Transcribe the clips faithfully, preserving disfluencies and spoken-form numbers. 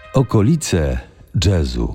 Okolice jazzu.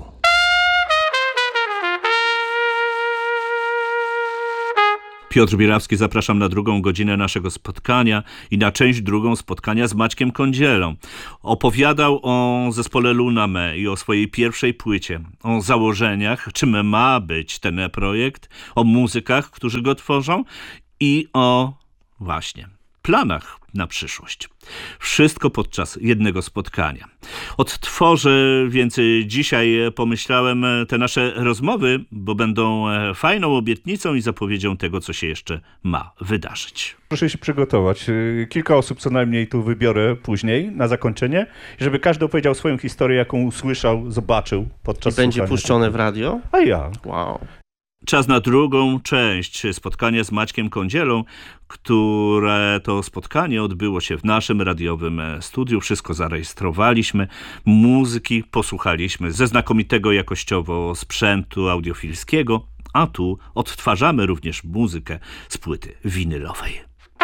Piotr Bielawski, zapraszam na drugą godzinę naszego spotkania i na część drugą spotkania z Maćkiem Kądzielą. Opowiadał o zespole Luna Me i o swojej pierwszej płycie, o założeniach, czym ma być ten projekt, o muzykach, którzy go tworzą i o właśnie planach na przyszłość. Wszystko podczas jednego spotkania. Odtworzę więc dzisiaj, pomyślałem, te nasze rozmowy, bo będą fajną obietnicą i zapowiedzią tego, co się jeszcze ma wydarzyć. Proszę się przygotować. Kilka osób co najmniej tu wybiorę później, na zakończenie, żeby każdy opowiedział swoją historię, jaką usłyszał, zobaczył podczas I będzie słuchania. puszczone w radio? A ja. Wow. Czas na drugą część spotkania z Maćkiem Kądzielą, które to spotkanie odbyło się w naszym radiowym studiu. Wszystko zarejestrowaliśmy, muzyki posłuchaliśmy ze znakomitego jakościowo sprzętu audiofilskiego, a tu odtwarzamy również muzykę z płyty winylowej.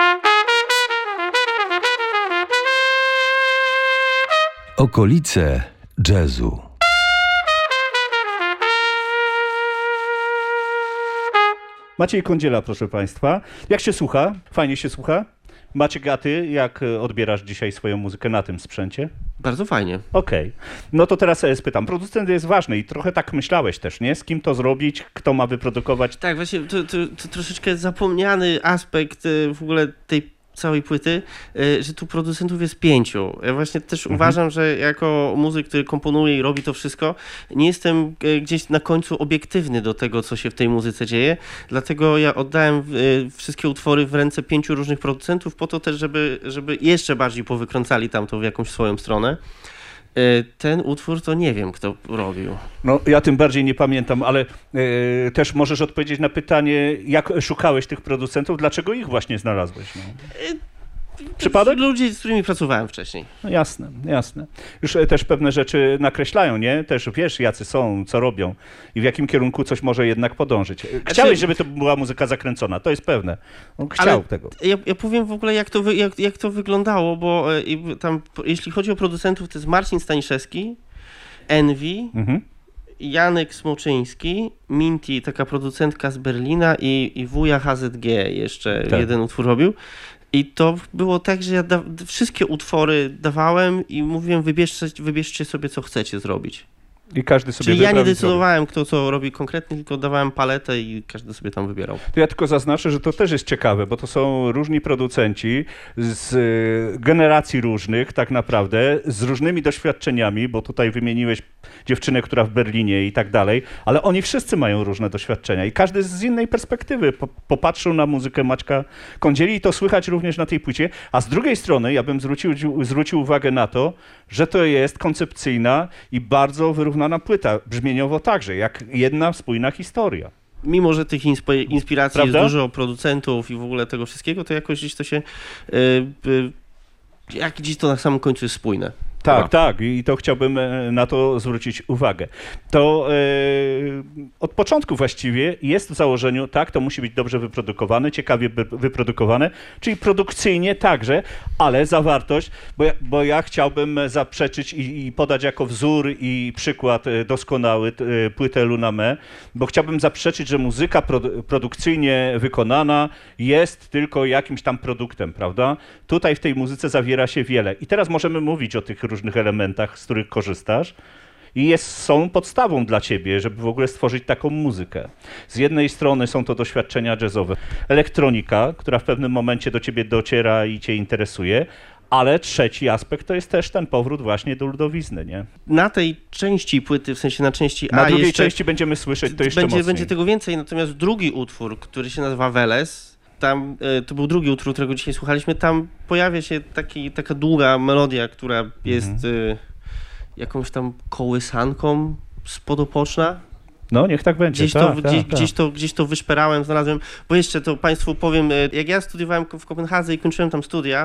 Okolice jazzu. Maciej Kądziela, proszę Państwa. Jak się słucha? Fajnie się słucha? Maciek, a Ty jak odbierasz dzisiaj swoją muzykę na tym sprzęcie? Bardzo fajnie. Okej. Okay. No to teraz spytam. Producent jest ważny i trochę tak myślałeś też, nie? Z kim to zrobić, kto ma wyprodukować? Tak, właśnie to, to, to troszeczkę zapomniany aspekt w ogóle tej całej płyty, że tu producentów jest pięciu. Ja właśnie też mhm. uważam, że jako muzyk, który komponuje i robi to wszystko, nie jestem gdzieś na końcu obiektywny do tego, co się w tej muzyce dzieje, dlatego ja oddałem wszystkie utwory w ręce pięciu różnych producentów po to też, żeby, żeby jeszcze bardziej powykręcali tam to w jakąś swoją stronę. Ten utwór to nie wiem, kto robił. No ja tym bardziej nie pamiętam, ale y, też możesz odpowiedzieć na pytanie, jak szukałeś tych producentów, dlaczego ich właśnie znalazłeś? No? Przypadek? Ludzi, z którymi pracowałem wcześniej. No jasne, jasne. Już też pewne rzeczy nakreślają, nie? Też wiesz, jacy są, co robią i w jakim kierunku coś może jednak podążyć. Chciałeś, żeby to była muzyka zakręcona, to jest pewne. On chciał Ale tego. Ja, ja powiem w ogóle, jak to, wy, jak, jak to wyglądało, bo y, tam, jeśli chodzi o producentów, to jest Marcin Staniszewski, Envy, mhm. Janek Smoczyński, Minty, taka producentka z Berlina i, i wuja H Z G jeszcze tak. jeden utwór robił. I to było tak, że ja da- wszystkie utwory dawałem i mówiłem, wybierzcie, wybierzcie sobie, co chcecie zrobić. I każdy sobie Czyli ja nie decydowałem, zrobił. kto co robi konkretnie, tylko dawałem paletę i każdy sobie tam wybierał. To ja tylko zaznaczę, że to też jest ciekawe, bo to są różni producenci z generacji różnych tak naprawdę, z różnymi doświadczeniami, bo tutaj wymieniłeś dziewczynę, która w Berlinie i tak dalej, ale oni wszyscy mają różne doświadczenia i każdy z innej perspektywy popatrzył na muzykę Maćka Kądzieli i to słychać również na tej płycie, a z drugiej strony ja bym zwrócił, zwrócił uwagę na to, że to jest koncepcyjna i bardzo wyrównana płyta, brzmieniowo także, jak jedna spójna historia. Mimo że tych insp- inspiracji Prawda? jest dużo, producentów i w ogóle tego wszystkiego, to jakoś gdzieś to się, yy, yy, jak gdzieś to na samym końcu jest spójne. Tak, Chyba. tak i to chciałbym na to zwrócić uwagę. To e, od początku właściwie jest w założeniu, tak, to musi być dobrze wyprodukowane, ciekawie wyprodukowane, czyli produkcyjnie także, ale zawartość, bo ja, bo ja chciałbym zaprzeczyć i, i podać jako wzór i przykład doskonały e, płytę Luna Me, bo chciałbym zaprzeczyć, że muzyka produ- produkcyjnie wykonana jest tylko jakimś tam produktem, prawda? Tutaj w tej muzyce zawiera się wiele i teraz możemy mówić o tych różnych elementach, z których korzystasz i jest, są podstawą dla ciebie, żeby w ogóle stworzyć taką muzykę. Z jednej strony są to doświadczenia jazzowe, elektronika, która w pewnym momencie do ciebie dociera i cię interesuje, ale trzeci aspekt to jest też ten powrót właśnie do ludowizny, nie? Na tej części płyty, w sensie na części A Na drugiej jeszcze, części będziemy słyszeć to jeszcze będzie, mocniej. będzie tego więcej, natomiast drugi utwór, który się nazywa Weles, tam, to był drugi utwór, którego dzisiaj słuchaliśmy, tam pojawia się taki, taka długa melodia, która jest mhm. y, jakąś tam kołysanką spodopoczna. No, niech tak będzie. Gdzieś, tak, to, tak, gdzieś, tak. gdzieś, to, gdzieś to wyszperałem, znalazłem, bo jeszcze to Państwu powiem, jak ja studiowałem w Kopenhadze i kończyłem tam studia,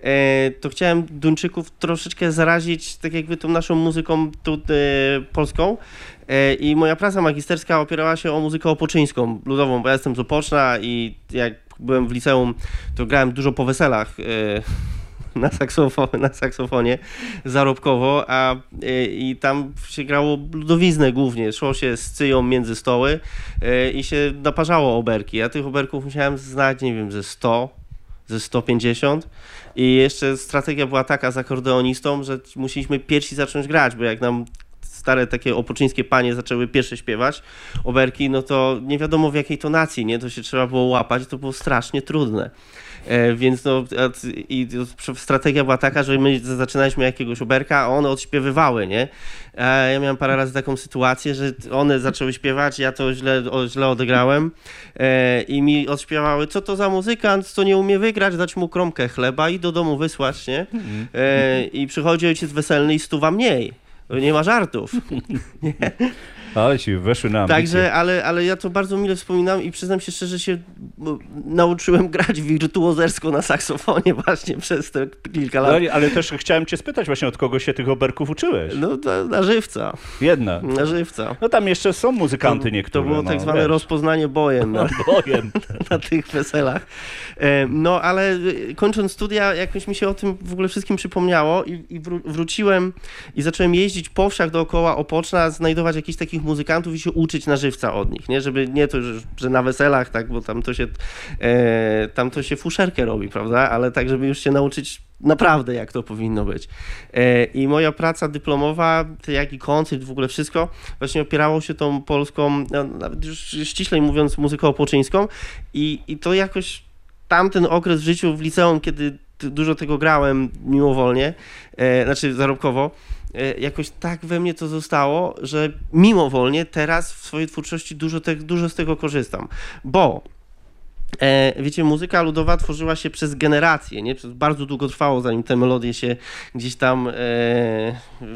to chciałem Duńczyków troszeczkę zarazić tak jakby tą naszą muzyką tu, polską i moja praca magisterska opierała się o muzykę opoczyńską, ludową, bo ja jestem z Opoczna i jak byłem w liceum, to grałem dużo po weselach na, saksofonie, na saksofonie zarobkowo, a i tam się grało ludowiznę głównie. Szło się z cyją między stoły i się naparzało oberki. Ja tych oberków musiałem znać, nie wiem, ze sto, ze sto pięćdziesiąt i jeszcze strategia była taka z akordeonistą, że musieliśmy pierwsi zacząć grać, bo jak nam stare takie opoczyńskie panie zaczęły pierwsze śpiewać oberki, no to nie wiadomo w jakiej tonacji, nie? To się trzeba było łapać, to było strasznie trudne. E, więc no i strategia była taka, że my zaczynaliśmy jakiegoś oberka, a one odśpiewywały, nie? E, ja miałem parę razy taką sytuację, że one zaczęły śpiewać, ja to źle, o, źle odegrałem e, i mi odśpiewały, co to za muzykant, co nie umie wygrać, dać mu kromkę chleba i do domu wysłać, nie? E, I przychodzi ojciec weselny i stuwa mniej. Nie ma żartów. Nie? Ale ci weszły na ambicje. Także, ale, ale ja to bardzo mile wspominam i przyznam się szczerze, że się nauczyłem grać wirtuozersko na saksofonie właśnie przez te kilka lat. Ale, ale też chciałem cię spytać właśnie, od kogo się tych oberków uczyłeś? No to na żywca. Jedna. Na żywca. No tam jeszcze są muzykanty to, niektóre. To było no, tak zwane wiesz. rozpoznanie bojem na, bojem. na tych weselach. No ale kończąc studia, jakoś mi się o tym w ogóle wszystkim przypomniało i, i wró- wróciłem i zacząłem jeździć po wsiach dookoła Opoczna, znajdować jakichś takich muzykantów i się uczyć na żywca od nich, nie? Żeby nie to, że, że na weselach, tak, bo tam to się e, tam to się fuszerkę robi, prawda? Ale tak, żeby już się nauczyć naprawdę, jak to powinno być. E, I moja praca dyplomowa, jak i koncert, w ogóle wszystko, właśnie opierało się tą polską, no, nawet już ściślej mówiąc, muzyką opoczyńską i, i to jakoś tamten okres w życiu w liceum, kiedy dużo tego grałem mimowolnie, e, znaczy zarobkowo, jakoś tak we mnie to zostało, że mimowolnie teraz w swojej twórczości dużo, te, dużo z tego korzystam, bo e, wiecie, muzyka ludowa tworzyła się przez generacje, nie? Przez bardzo długo trwało, zanim te melodie się gdzieś tam e,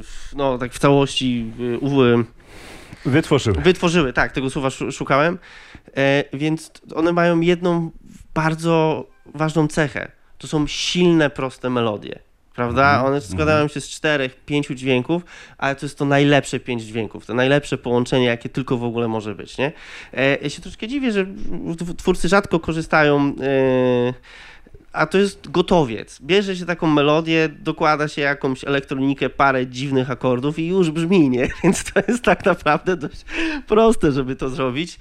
no tak w całości e, Wytworzyły. Wytworzyły, tak, tego słowa szukałem, e, więc one mają jedną bardzo ważną cechę, to są silne, proste melodie. Prawda? Mm, One składają się z czterech, pięciu dźwięków, ale to jest to najlepsze pięć dźwięków, to najlepsze połączenie, jakie tylko w ogóle może być, nie? E, ja się troszkę dziwię, że twórcy rzadko korzystają, e, a to jest gotowiec. Bierze się taką melodię, dokłada się jakąś elektronikę, parę dziwnych akordów i już brzmi, nie? Więc to jest tak naprawdę dość proste, żeby to zrobić.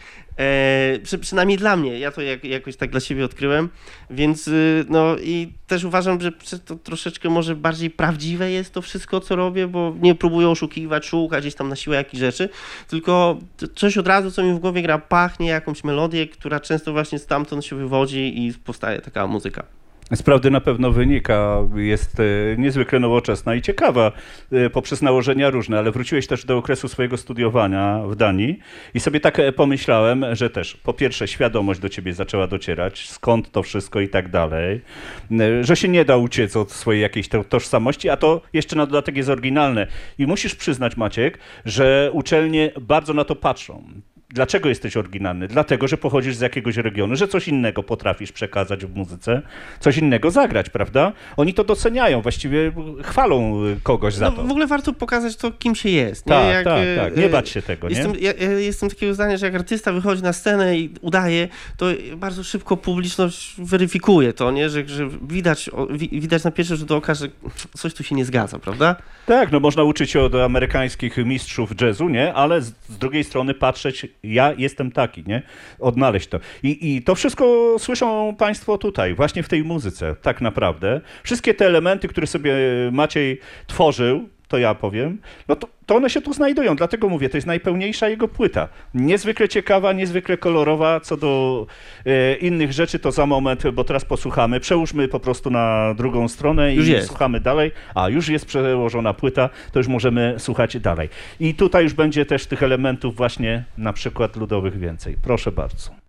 E, przy, przynajmniej dla mnie, ja to jak, jakoś tak dla siebie odkryłem, więc y, no i też uważam, że to troszeczkę może bardziej prawdziwe jest to wszystko, co robię, bo nie próbuję oszukiwać, szukać gdzieś tam na siłę jakichś rzeczy, tylko coś od razu, co mi w głowie gra, pachnie jakąś melodię, która często właśnie stamtąd się wywodzi i powstaje taka muzyka. Z prawdy na pewno wynika, jest niezwykle nowoczesna i ciekawa poprzez nałożenia różne, ale wróciłeś też do okresu swojego studiowania w Danii i sobie tak pomyślałem, że też po pierwsze świadomość do ciebie zaczęła docierać, skąd to wszystko i tak dalej, że się nie da uciec od swojej jakiejś tożsamości, a to jeszcze na dodatek jest oryginalne. I musisz przyznać, Maciek, że uczelnie bardzo na to patrzą. Dlaczego jesteś oryginalny? Dlatego, że pochodzisz z jakiegoś regionu, że coś innego potrafisz przekazać w muzyce, coś innego zagrać, prawda? Oni to doceniają, właściwie chwalą kogoś za no, to. W ogóle warto pokazać to, kim się jest. Nie? Tak, jak, tak, tak. Nie bać się tego, jestem, nie? Ja, ja jestem takiego zdania, że jak artysta wychodzi na scenę i udaje, to bardzo szybko publiczność weryfikuje to, nie? Że, że widać, widać na pierwszy rzut oka, że coś tu się nie zgadza, prawda? Tak, no można uczyć się od amerykańskich mistrzów jazzu, nie? Ale z, z drugiej strony patrzeć, ja jestem taki, nie? Odnaleźć to. I, I to wszystko słyszą państwo tutaj, właśnie w tej muzyce, tak naprawdę. Wszystkie te elementy, które sobie Maciej tworzył, to ja powiem, no to, to one się tu znajdują, dlatego mówię, to jest najpełniejsza jego płyta. Niezwykle ciekawa, niezwykle kolorowa, co do e, innych rzeczy to za moment, bo teraz posłuchamy, przełóżmy po prostu na drugą stronę już i jest. Słuchamy dalej, a już jest przełożona płyta, to już możemy słuchać dalej. I tutaj już będzie też tych elementów właśnie na przykład ludowych więcej. Proszę bardzo.